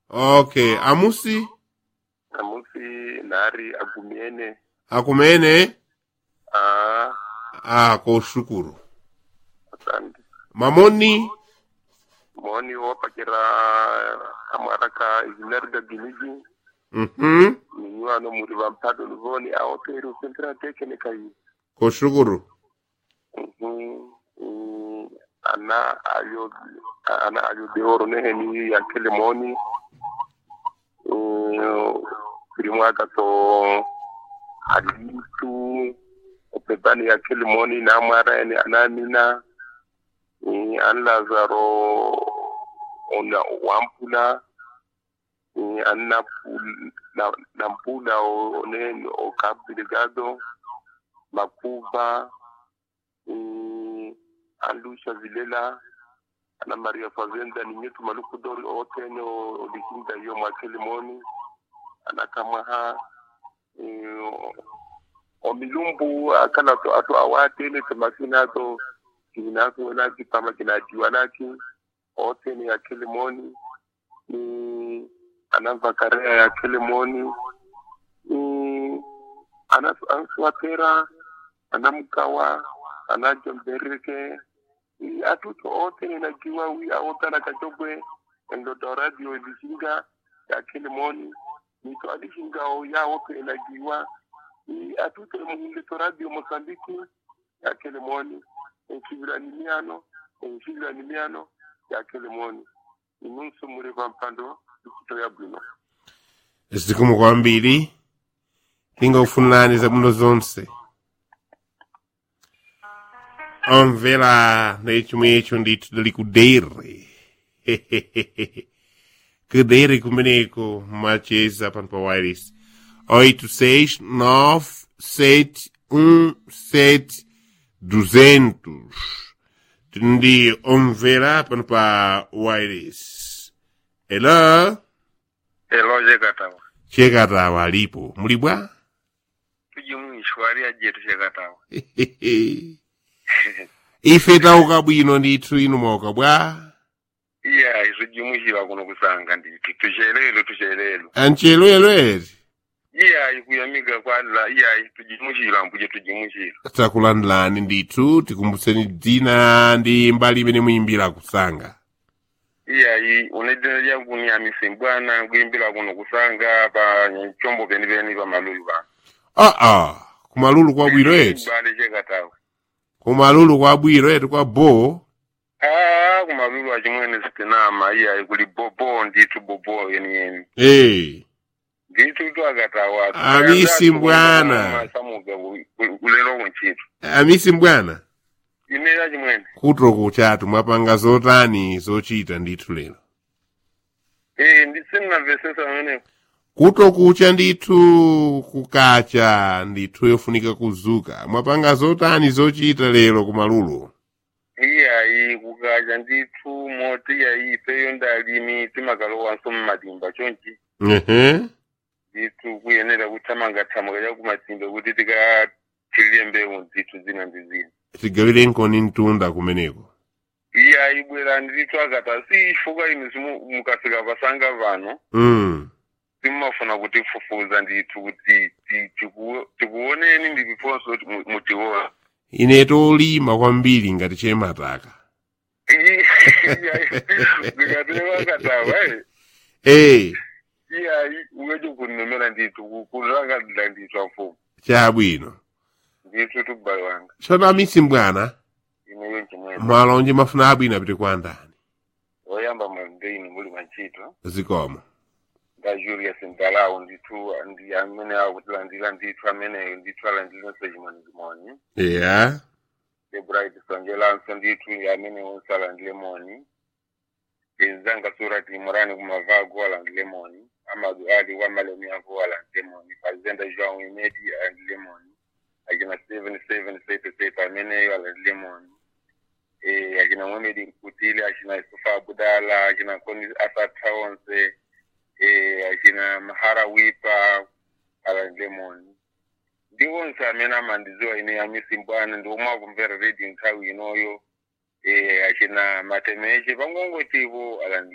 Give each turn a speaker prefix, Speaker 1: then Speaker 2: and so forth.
Speaker 1: Okay, amusi
Speaker 2: nari
Speaker 1: akumene koshukuru
Speaker 2: asante
Speaker 1: mamoni
Speaker 2: moni wopakira amwaraka izinarga giniji ninywana muri bampado nivoni aoperu central technical yi
Speaker 1: koshukuru
Speaker 2: ana ayo de oro neheni ya kelemoni primwaka to haditu opebani ya kelemoni na amwara ene anamina an lazaro ona wampula an nampula onen o Cabo Delgado Makuba an Lucia Vilela ana Maria Fazenda ni nyetu maluku dori otene o dikinda yo mwakelimoni ana kamaha o milumbu akala to ato awatele temakina to kinazo na kipama kinatiwanaki otene ya kelimoni ni anavakarea ya kelimoni anaswatera anamkawa anajombereke atuto otene na kiwa wi aotana kachogwe ndo radio elishinga ya kelimoni nito alishinga o ya ope na kiwa atuto muhinde to radio Mozambiki ya kelimoni enchivilanimiano ya kelimoni inunsu muri vampando kuto ya bluno
Speaker 1: zikomo kwambiri tinga ufunani za mundo zonse omvera nechimwe icho ndithu dali kudere kudere kumeneko macheza pano pa wireless 869717200 ndi omvera pano pa wireless. Hello chekatawa alipo mulibwa
Speaker 2: tujimwishwari ajetu chekatawa
Speaker 1: ife tauka bwino ndithu inu mwauka bwa
Speaker 2: iya izujimwishira kuno kusanga ndithu tuchelelo
Speaker 1: anchelwelo eti
Speaker 2: iya ikuyamiga kwadla iya tujimwishira mbuje tujimwishira
Speaker 1: takulandilani ndithu tikumbutseni dzina ndi mbali imene muyimbira kusanga.
Speaker 2: iya unedena lyangu ni amisimbwana kuyimbira kuno kusanga pa chombo penipeni pa malulu pa
Speaker 1: kumalulu kwa bwiro eti
Speaker 2: bale chekatawa
Speaker 1: kumalulu kwa bwiro eti kwa bo
Speaker 2: kumalulu achimwene sitinama iya kuli bobo ndithu bobo yeni ndithu twakatawa
Speaker 1: amisimbwana
Speaker 2: samuga kulelo kunchitu
Speaker 1: amisimbwana
Speaker 2: inera chimwene
Speaker 1: kutro kuchatu mwapanga zotani zochita ndithu lero
Speaker 2: ndisina vesesa mwene
Speaker 1: kutro kucha ndithu kukacha ndithu yofunika kuzuka mwapanga zotani zochita lero kumalulu
Speaker 2: iya kukacha ndithu moti iya peyo ndalimi timakalowa nso mmadimba chonchi ndithu kuyenera kuthamanga ya kumatimba kuti tikathirire mbewu ndithu zina ndi zina
Speaker 1: tigawire nkoni mtunda kumeneko
Speaker 2: iya ibwera ndithu akata sifuka inu mukafika pasanga vano simafuna kuti fufuza ndithu kuti tikuoneni ndiponso mutiona
Speaker 1: ine tolima kwambiri ngati chemataka
Speaker 2: ndikateva katawa iya uwecho kunomera ndithu kulanga ndithu afumu
Speaker 1: chabwino
Speaker 2: ndithu tubai wanga
Speaker 1: tsono amisimbwana
Speaker 2: ineyo chimwene
Speaker 1: mwalonje mafuna abwino apite kwa ndani
Speaker 2: oyamba mwandeini muli machito
Speaker 1: zikomo
Speaker 2: nda Julius Ndalawo ndithu ndi amene akutilandira ndithu amene ndithu alandirinso chimwene chimoni
Speaker 1: yeah
Speaker 2: the bright songelanso ndithu amene onse alandire moni izanga surati imurani kumavago alandire moni amadu ali wamalemi avo alandire moni fazenda João Imedi alandire moni akina 7777 amene alandire moni akina Mohamed Nkutile akina Yusufa Abudala akina Koni Asata onse akina Mahara Wipa alandire moni ndiwonse amene amandiziwa ine amisimbwana ndi omwe akumvera radio nthawi inoyo akina Matemeche pangongotivo alandire